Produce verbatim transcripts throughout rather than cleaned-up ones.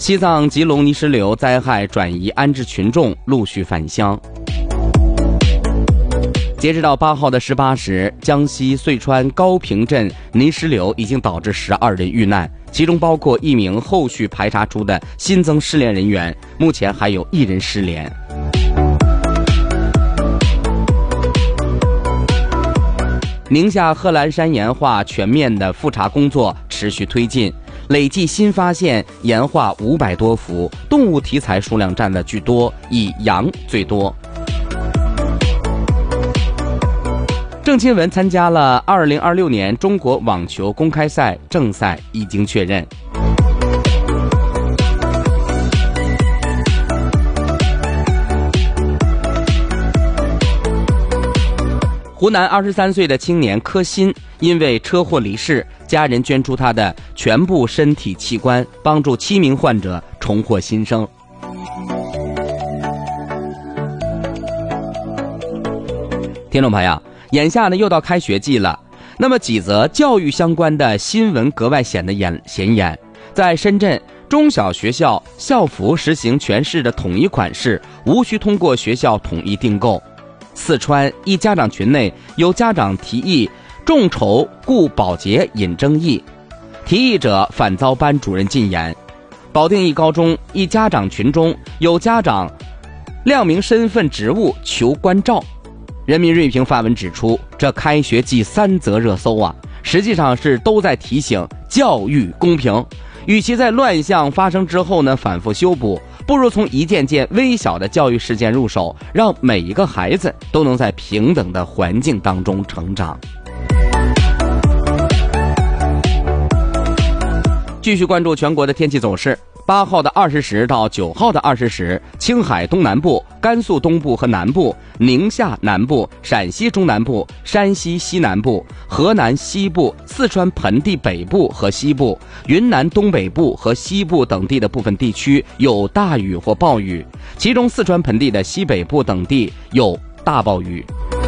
西藏吉隆泥石流灾害转移安置群众陆续返乡。截止到八号的十八时，江西遂川高平镇泥石流已经导致十二人遇难，其中包括一名后续排查出的新增失联人员，目前还有一人失联。宁夏贺兰山岩画全面的复查工作持续推进，累计新发现岩画五百多幅，动物题材数量占的居多，以羊最多。郑钦文参加了二零二六年中国网球公开赛正赛，已经确认。湖南二十三岁的青年柯鑫因为车祸离世，家人捐出他的全部身体器官，帮助七名患者重获新生。听众朋友，眼下呢又到开学季了，那么几则教育相关的新闻格外显得眼显眼。在深圳，中小学校校服实行全市的统一款式，无需通过学校统一订购。四川一家长群内有家长提议众筹顾保洁引争议，提议者反遭班主任禁言。保定一高中一家长群中有家长亮明身份职务求关照。人民锐评发文指出，这开学季三则热搜啊，实际上是都在提醒教育公平。与其在乱象发生之后呢反复修补，不如从一件件微小的教育事件入手，让每一个孩子都能在平等的环境当中成长。继续关注全国的天气走势。八号的二十时到九号的二十时，青海东南部、甘肃东部和南部、宁夏南部、陕西中南部、山西西南部、河南西部、四川盆地北部和西部、云南东北部和西部等地的部分地区有大雨或暴雨，其中四川盆地的西北部等地有大暴雨。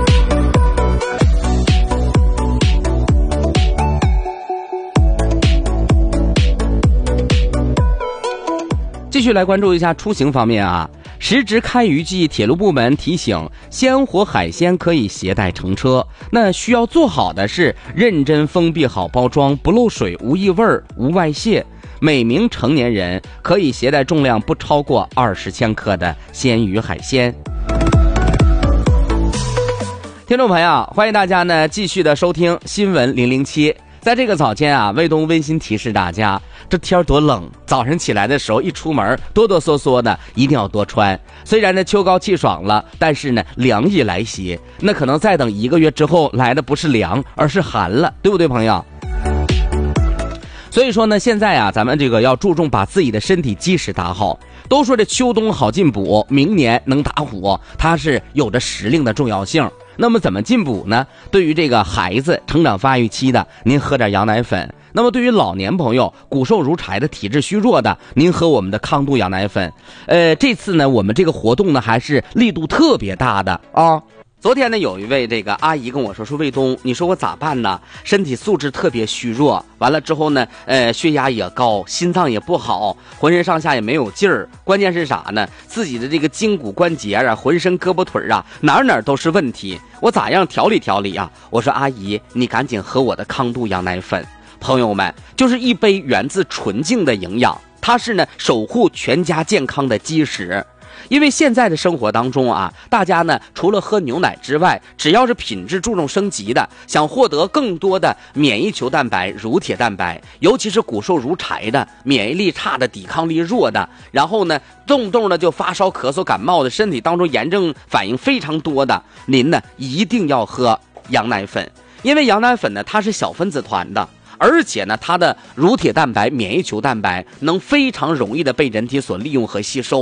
继续来关注一下出行方面啊，时值开渔季，铁路部门提醒，鲜活海鲜可以携带乘车，那需要做好的是认真封闭好包装，不漏水、无异味、无外泄。每名成年人可以携带重量不超过二十千克的鲜鱼海鲜。听众朋友，欢迎大家呢继续的收听新闻零零七。在这个早间啊，卫东温馨提示大家，这天多冷，早上起来的时候一出门哆哆嗦嗦的，一定要多穿。虽然呢秋高气爽了，但是呢凉意来袭，那可能再等一个月之后来的不是凉，而是寒了，对不对朋友？所以说呢，现在啊，咱们这个要注重把自己的身体基石打好。都说这秋冬好进补，明年能打虎，它是有着时令的重要性。那么怎么进补呢？对于这个孩子成长发育期的，您喝点羊奶粉；那么对于老年朋友骨瘦如柴的体质虚弱的，您喝我们的康度羊奶粉。呃，这次呢，我们这个活动呢还是力度特别大的啊。昨天呢，有一位这个阿姨跟我说，说卫东，你说我咋办呢？身体素质特别虚弱，完了之后呢，呃，血压也高，心脏也不好，浑身上下也没有劲儿。关键是啥呢？自己的这个筋骨关节啊，浑身胳膊腿啊，哪哪都是问题。我咋样调理调理啊？我说阿姨，你赶紧喝我的康度羊奶粉。朋友们，就是一杯源自纯净的营养，它是呢守护全家健康的基石。因为现在的生活当中啊，大家呢除了喝牛奶之外，只要是品质注重升级的，想获得更多的免疫球蛋白、乳铁蛋白，尤其是骨瘦如柴的、免疫力差的、抵抗力弱的，然后呢动不动的就发烧、咳嗽、感冒的，身体当中炎症反应非常多的，您呢一定要喝羊奶粉。因为羊奶粉呢它是小分子团的，而且呢它的乳铁蛋白、免疫球蛋白能非常容易的被人体所利用和吸收。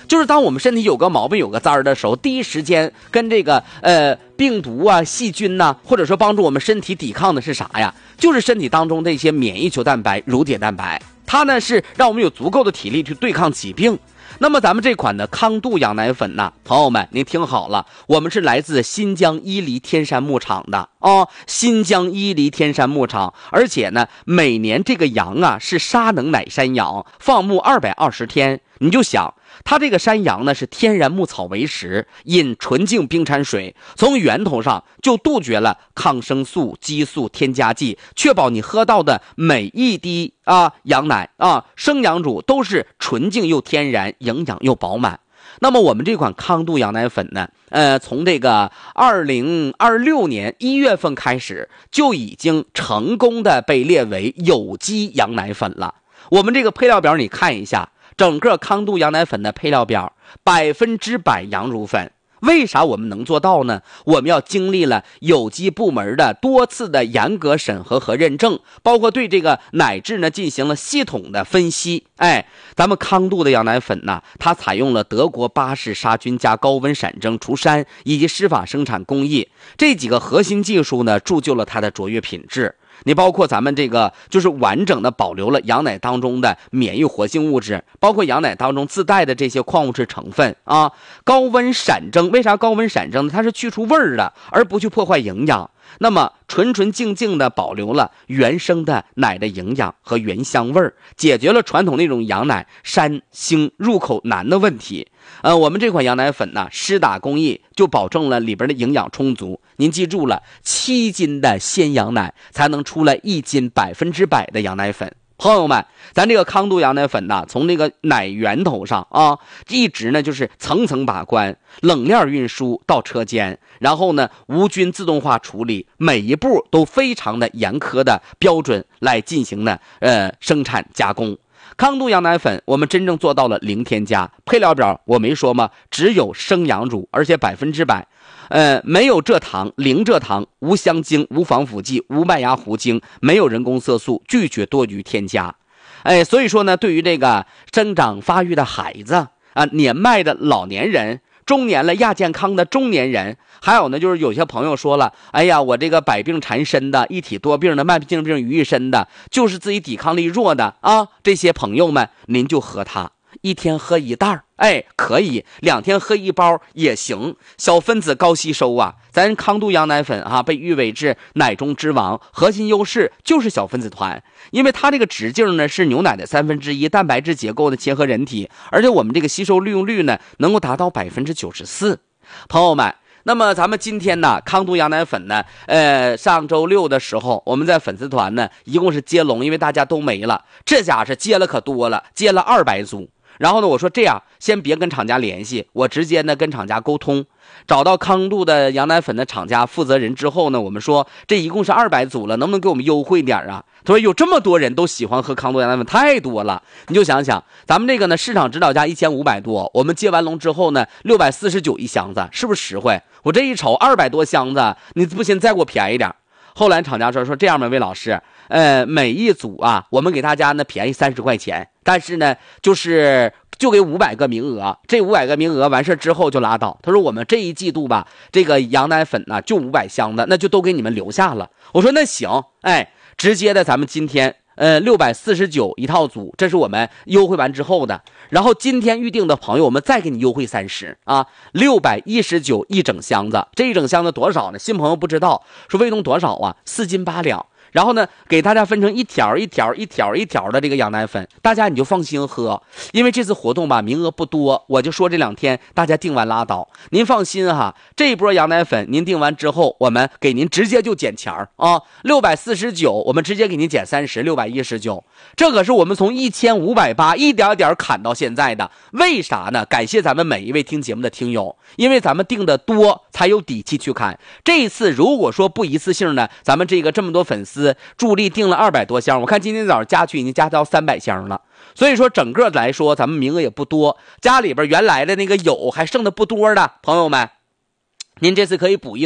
就是当我们身体有个毛病有个灾儿的时候，第一时间跟这个呃病毒啊细菌呐、啊，或者说帮助我们身体抵抗的是啥呀？就是身体当中这些免疫球蛋白、乳铁蛋白，它呢是让我们有足够的体力去对抗疾病。那么咱们这款的康度羊奶粉呢，朋友们您听好了，我们是来自新疆伊犁天山牧场的哦，新疆伊犁天山牧场，而且呢每年这个羊啊是沙能奶山羊，放牧二百二十天。你就想它这个山羊呢是天然牧草为食，饮纯净冰山水，从源头上就杜绝了抗生素、激素、添加剂，确保你喝到的每一滴啊羊奶啊生羊乳都是纯净又天然，营养又饱满。那么我们这款康度羊奶粉呢，呃，从这个二零二六年一月份开始，就已经成功的被列为有机羊奶粉了。我们这个配料表你看一下，整个康度羊奶粉的配料表，百分之百羊乳粉。为啥我们能做到呢？我们要经历了有机部门的多次的严格审核和认证，包括对这个奶质呢进行了系统的分析。哎，咱们康度的羊奶粉呢，它采用了德国巴氏杀菌加高温闪蒸除膻以及湿法生产工艺这几个核心技术呢，铸就了它的卓越品质。你包括咱们这个就是完整的保留了羊奶当中的免疫活性物质，包括羊奶当中自带的这些矿物质成分啊。高温闪蒸，为啥高温闪蒸呢？它是去除味儿的，而不去破坏营养。那么纯纯净净的保留了原生的奶的营养和原香味儿，解决了传统那种羊奶膻腥入口难的问题。呃，我们这款羊奶粉呢，湿打工艺就保证了里边的营养充足。您记住了，七斤的鲜羊奶才能出来一斤百分之百的羊奶粉。朋友们，咱这个康度羊奶粉呢，从那个奶源头上啊，一直呢就是层层把关，冷链运输到车间，然后呢无菌自动化处理，每一步都非常的严苛的标准来进行呢呃生产加工。康度羊奶粉我们真正做到了零添加，配料表我没说吗？只有生羊乳，而且百分之百呃，没有蔗糖，零蔗糖，无香精，无防腐剂，无麦芽糊精，没有人工色素，拒绝多余添加。哎，所以说呢，对于这个生长发育的孩子啊，年迈的老年人，中年了亚健康的中年人，还有呢就是有些朋友说了，哎呀，我这个百病缠身的，一体多病的，慢性病于一身的，就是自己抵抗力弱的啊，这些朋友们您就喝它，一天喝一袋，哎，可以，两天喝一包也行。小分子高吸收啊，咱康度羊奶粉啊，被誉为是奶中之王，核心优势就是小分子团，因为它这个直径呢是牛奶的三分之一，蛋白质结构的结合人体，而且我们这个吸收利用率呢能够达到百分之九十四。朋友们，那么咱们今天呢，康度羊奶粉呢，呃，上周六的时候，我们在粉丝团呢，一共是接龙，因为大家都没了，这家是接了可多了，接了二百组。然后呢，我说这样，先别跟厂家联系，我直接呢跟厂家沟通，找到康度的羊奶粉的厂家负责人之后呢，我们说这一共是二百组了，能不能给我们优惠点啊？他说有这么多人都喜欢喝康度羊奶粉，太多了。你就想想，咱们这个呢市场指导价一千五百多，我们接完笼之后呢六百四十九一箱子，是不是实惠？我这一瞅二百多箱子，你不行再给我便宜点。后来厂家说说这样吧，魏老师，呃，每一组啊，我们给大家呢便宜三十块钱，但是呢，就是就给五百个名额，这五百个名额完事之后就拉倒。他说我们这一季度吧，这个羊奶粉呢、啊、就五百箱子，那就都给你们留下了。我说那行，哎，直接的咱们今天。呃，六百四十九一套组，这是我们优惠完之后的。然后今天预定的朋友，我们再给你优惠三十啊，六百一十九一整箱子。这一整箱子多少呢？新朋友不知道，说卫东多少啊？四斤八两。然后呢，给大家分成一条一条一条一条的这个羊奶粉，大家你就放心喝，因为这次活动吧名额不多，我就说这两天大家订完拉倒。您放心哈，这一波羊奶粉您订完之后，我们给您直接就减钱啊，六百四十九，我们直接给您减三十，六百一十九。这可是我们从一千五百八一点点砍到现在的，为啥呢？感谢咱们每一位听节目的听友，因为咱们订的多才有底气去砍。这一次如果说不一次性呢，咱们这个这么多粉丝助力订了二百多箱，我看今天早上加去已经加到三百箱了。所以说整个来说咱们名额也不多，家里边原来的那个有还剩的不多的朋友们，您这次可以补一组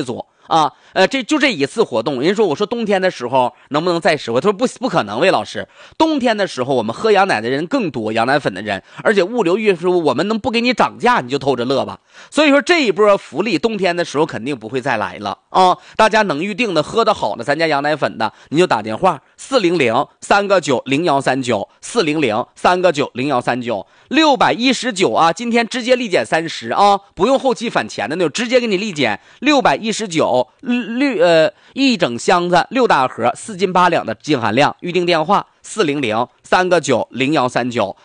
啊，呃，这就这一次活动。人说我说冬天的时候能不能再实惠？他说不不可能，魏老师，冬天的时候我们喝羊奶的人更多，羊奶粉的人，而且物流运输我们能不给你涨价你就偷着乐吧。所以说这一波福利冬天的时候肯定不会再来了啊！大家能预定的喝的好的咱家羊奶粉的，你就打电话四零零三个九零幺三九四零零三个九零幺三九六百一十九啊！今天直接立减三十啊，不用后期返钱的那种，直接给你立减六百一十九。绿呃一整箱子六大盒四斤八两的净含量，预定电话四零零三个九零幺三九